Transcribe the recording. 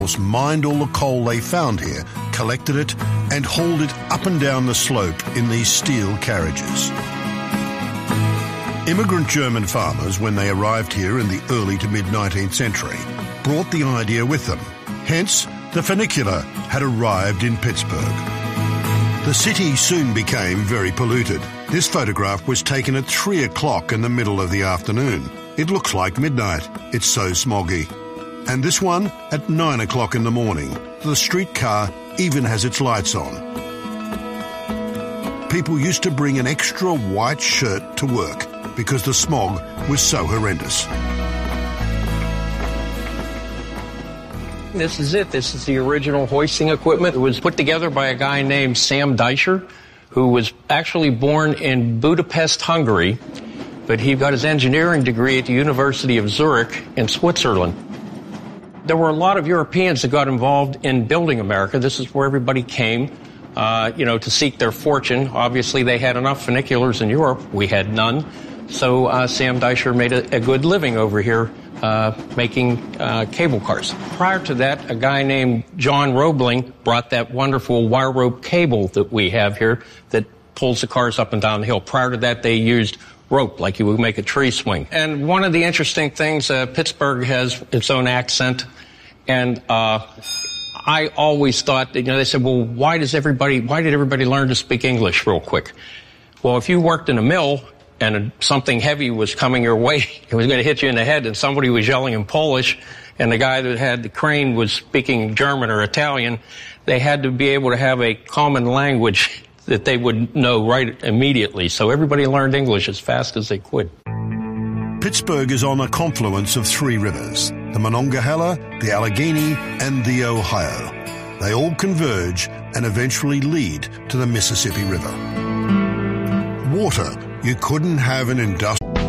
mined all the coal they found here, collected it, and hauled it up and down the slope in these steel carriages. Immigrant German farmers, when they arrived here in the early to mid-19th century, brought the idea with them. Hence, the funicular had arrived in Pittsburgh. The city soon became very polluted. This photograph was taken at 3 o'clock in the middle of the afternoon. It looks like midnight. It's so smoggy. And this one at 9 o'clock in the morning. The streetcar even has its lights on. People used to bring an extra white shirt to work because the smog was so horrendous. This is it. This is the original hoisting equipment. It was put together by a guy named Sam Deischer, who was actually born in Budapest, Hungary, but he got his engineering degree at the University of Zurich in Switzerland. There were a lot of Europeans that got involved in building America. This is where everybody came, to seek their fortune. Obviously, they had enough funiculars in Europe. We had none. So Sam Deischer made a good living over here making cable cars. Prior to that, a guy named John Roebling brought that wonderful wire rope cable that we have here that pulls the cars up and down the hill. Prior to that, they used rope, like you would make a tree swing. And one of the interesting things, Pittsburgh has its own accent, and I always thought that, they said, well, why did everybody learn to speak English real quick? Well, if you worked in a mill and something heavy was coming your way, it was going to hit you in the head, and somebody was yelling in Polish, and the guy that had the crane was speaking German or Italian, they had to be able to have a common language that they would know right immediately. So everybody learned English as fast as they could. Pittsburgh is on a confluence of 3 rivers, the Monongahela, the Allegheny, and the Ohio. They all converge and eventually lead to the Mississippi River. Water. You couldn't have an industrial...